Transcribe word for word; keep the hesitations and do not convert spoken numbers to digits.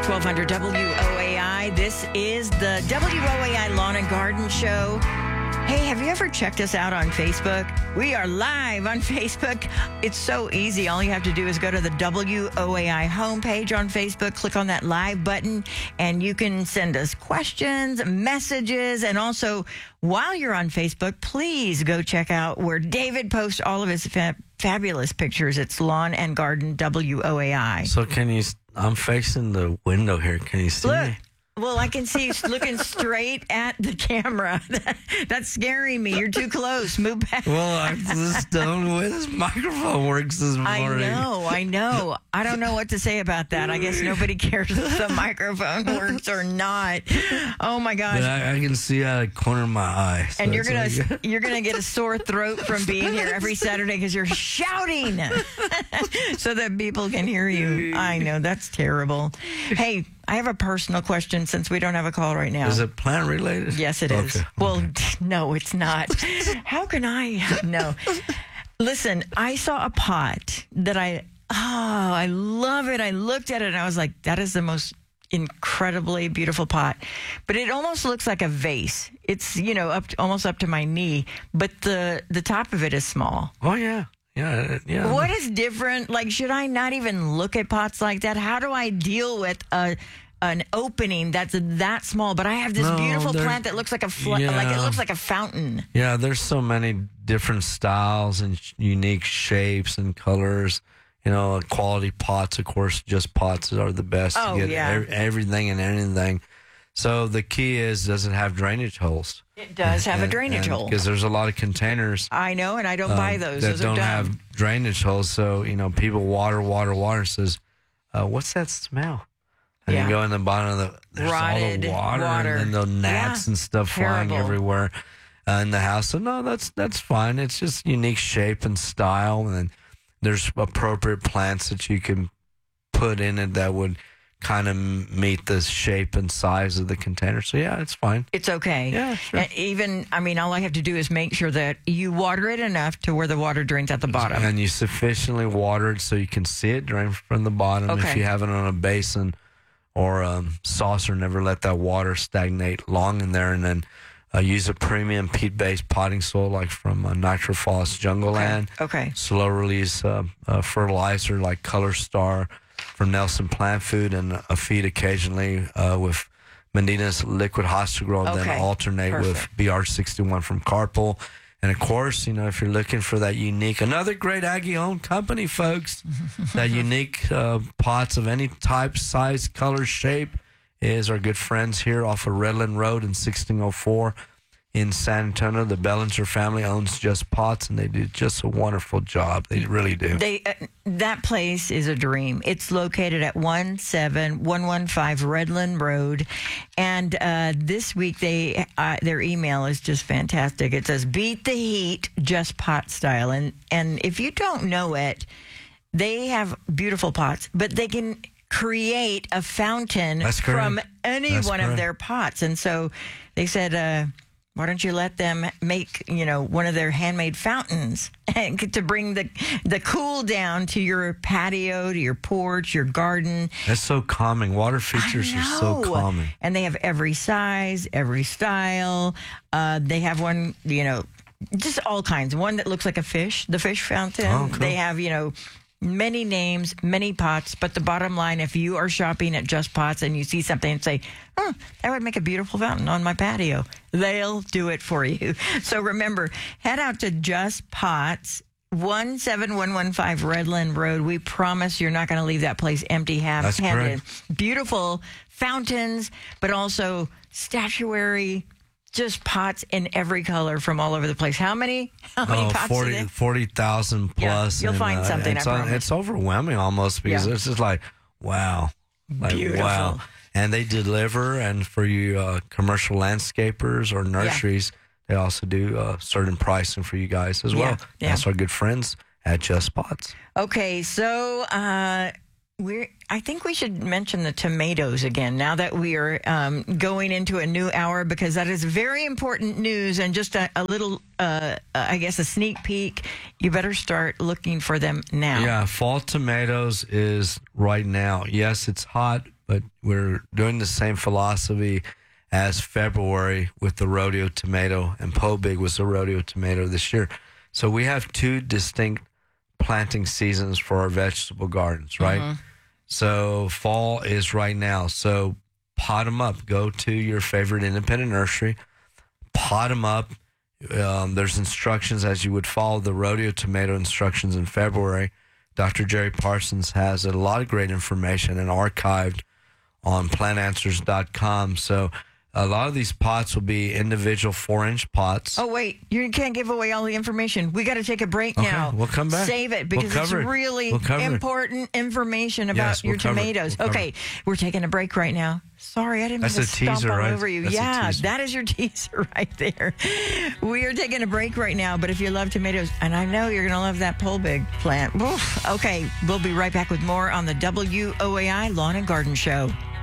twelve hundred W O A I. This is the W O A I Lawn and Garden Show. Hey, have you ever checked us out on Facebook? We are live on Facebook. It's so easy. All you have to do is go to the W O A I homepage on Facebook, click on that live button, and you can send us questions, messages, and also while you're on Facebook, please go check out where David posts all of his fa- fabulous pictures. It's Lawn and Garden W O A I. So can you, I'm facing the window here. Can you see Look. me? Well, I can see you looking straight at the camera. That's scaring me. You're too close. Move back. Well, I just don't know the way this microphone works this morning. I know, I know. I don't know what to say about that. I guess nobody cares if the microphone works or not. Oh my gosh! But I, I can see out of the corner of my eye. So and you're gonna like, you're gonna get a sore throat from being here every Saturday because you're shouting so that people can hear you. I know, that's terrible. Hey, I have a personal question since we don't have a call right now. Is it plant related? Yes, it is. Okay. Well, no, it's not. How can I? No. Listen, I saw a pot that I, oh, I love it. I looked at it and I was like, that is the most incredibly beautiful pot. But it almost looks like a vase. It's, you know, up to, almost up to my knee, but the, the top of it is small. Oh, yeah. Yeah, yeah. What is different? Like, should I not even look at pots like that? How do I deal with a an opening that's that small? But I have this No, beautiful there- plant that looks like a fl- yeah. like it looks like a fountain. Yeah, there's so many different styles and sh- unique shapes and colors. You know, quality pots, of course, just pots are the best Oh, to get yeah. ev- everything and anything. So the key is, does it have drainage holes? It does have a drainage hole. Because there's a lot of containers I know, and I don't buy um, those. that Those don't are dumb. have drainage holes. So, you know, people water, water, water, says, uh, what's that smell? And Yeah. you go in the bottom of the, there's Rotted all the water, water. and then the gnats Yeah. and stuff flying Terrible. everywhere uh, in the house. So, no, that's that's fine. It's just unique shape and style. And then there's appropriate plants that you can put in it that would kind of meet the shape and size of the container. So, yeah, it's fine. It's okay. Yeah, sure. And even, I mean, all I have to do is make sure that you water it enough to where the water drains at the bottom. And you sufficiently water it so you can see it drain from the bottom. Okay. If you have it on a basin or a saucer, never let that water stagnate long in there. And then uh, use a premium peat-based potting soil like from uh, Nitrophos Jungle Land. Okay. Slow release uh, uh, fertilizer like Color Star from Nelson Plant Food, and a feed occasionally uh, with Medina's Liquid Hostagrow, and Okay. then alternate with Perfect. B R sixty-one from Carpel. And of course, you know, if you're looking for that unique, another great Aggie-owned company, folks, that unique uh, pots of any type, size, color, shape, is our good friends here off of Redland Road in sixteen oh four in San Antonio. The Bellinger family owns Just Pots, and they do just a wonderful job. They really do. They uh, that place is a dream. It's located at one seven one one five Redland Road, and uh, this week they uh, their email is just fantastic. It says "Beat the Heat, Just Pot Style," and and if you don't know it, they have beautiful pots, but they can create a fountain That's correct. from any That's one of correct. their pots, and so they said. Uh, Why don't you let them make, you know, one of their handmade fountains and to bring the the cool down to your patio, to your porch, your garden. That's so calming. Water features I are so know. calming. And they have every size, every style. Uh, they have one, you know, just all kinds. One that looks like a fish, the fish fountain. Oh, cool. They have, you know, many names, many pots. But the bottom line, if you are shopping at Just Pots and you see something and say, oh, that would make a beautiful fountain on my patio, they'll do it for you. So remember, head out to Just Pots, one seven one one five Redland Road. We promise you're not going to leave that place empty That's handed. correct. Beautiful fountains, but also statuary, just pots in every color from all over the place. How many? How many Oh, pots forty are there? forty thousand Yeah, plus. you'll and, find uh, something, I It's, uh, promise. it's overwhelming almost because Yeah. it's just like, wow. Like, Beautiful. wow. And they deliver, and for you uh, commercial landscapers or nurseries, they also do uh, certain pricing for you guys as well. Yeah, yeah. That's our good friends at Just Pots. Okay, so uh, we're. I think we should mention the tomatoes again now that we are um, going into a new hour, because that is very important news. And just a, a little, uh, I guess, a sneak peek. You better start looking for them now. Yeah, fall tomatoes is right now. Yes, it's hot, but we're doing the same philosophy as February with the rodeo tomato, and Pobig was the rodeo tomato this year. So we have two distinct planting seasons for our vegetable gardens, right? Mm-hmm. So fall is right now. So pot them up. Go to your favorite independent nursery, pot them up. Um, there's instructions as you would follow the rodeo tomato instructions in February. Doctor Jerry Parsons has a lot of great information and archived on plant answers dot com. So a lot of these pots will be individual four-inch pots. Oh, wait. You can't give away all the information. We got to take a break okay, now. We'll come back. Save it because we'll it's it. really we'll important it. information about yes, we'll your tomatoes. We'll okay, we're taking a break right now. Sorry, I didn't That's mean to a teaser, stomp all right? over you. That's yeah, that is your teaser right there. We are taking a break right now, but if you love tomatoes, and I know you're going to love that Pobig plant. Oof. Okay, we'll be right back with more on the W O A I Lawn and Garden Show.